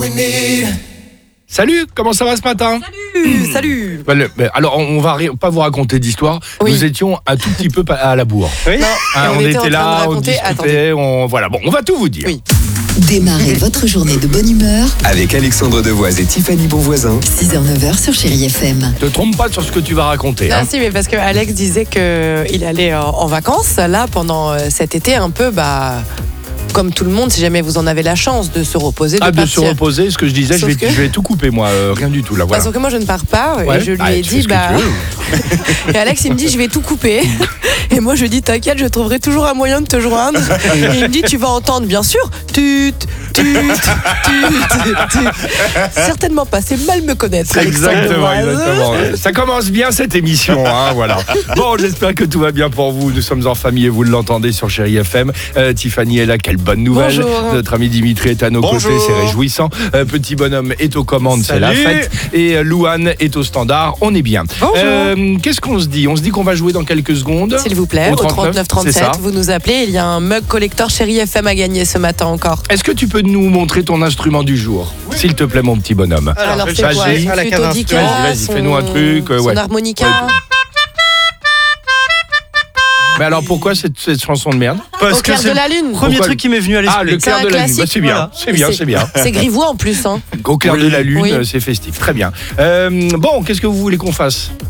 Salut, comment ça va ce matin? Salut. Alors, on va pas vous raconter d'histoire. Oui. Nous étions un tout petit peu à la bourre. Oui. On était en était train là, de on raconter. discutait, voilà. Bon, on va tout vous dire. Oui. Démarrez votre journée de bonne humeur. Avec Alexandre Devoise et Tiffany Bonvoisin. 6h-9h sur Chérie FM. Te trompe pas sur ce que tu vas raconter. Ah si, mais parce que Alex disait qu'il allait en vacances là pendant cet été un peu comme tout le monde, si jamais vous en avez la chance de se reposer, de De partir. se reposer, ce que je disais, je Sauf que- vais tout couper moi, rien du tout là. Voilà. Sauf que moi je ne pars pas Ouais. et je lui ai Tu fais dit ce que tu veux. et Alex il me dit je vais tout couper et moi je lui dis t'inquiète je trouverai toujours un moyen de te joindre et il me dit tu vas entendre bien sûr tut. Certainement pas, c'est mal me connaître. Exactement, Alexandre. exactement. Ça commence bien cette émission, voilà. Bon, j'espère que tout va bien pour vous. Nous sommes en famille et vous l'entendez sur Chérie FM. Tiffany est là, quelle bonne nouvelle. Bonjour. Notre ami Dimitri est à nos côtés, c'est réjouissant. Petit bonhomme est aux commandes, c'est la fête. Et Louane est au standard, on est bien. Bonjour. Qu'est-ce qu'on se dit? On se dit qu'on va jouer dans quelques secondes. S'il vous plaît, au 39 c'est ça. 37, vous nous appelez. Il y a un mug collector Chérie FM à gagner ce matin encore. Est-ce que tu peux nous montrer ton instrument du jour? S'il te plaît, mon petit bonhomme. Alors c'est vas-y. quoi? À Une la flûte cave Audica, vas-y, fais-nous un truc, son ouais. harmonica. Ouais. Mais alors pourquoi cette chanson de merde? Au clair de la lune. Premier truc qui m'est venu à l'esprit. Ah, le clair C'est de un la lune. Bah, classique, c'est bien, voilà. c'est bien. C'est grivois en plus. Hein. Au clair de la lune, Oui. c'est festif. Très bien. Bon, qu'est-ce que vous voulez qu'on fasse?